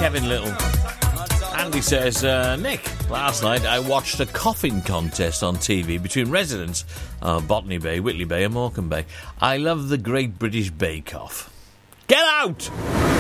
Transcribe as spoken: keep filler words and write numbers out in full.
Kevin Little. Andy says, uh, Nick, last night I watched a coughing contest on T V between residents of Botany Bay, Whitley Bay and Morecambe Bay. I love the Great British Bake Off. Get out!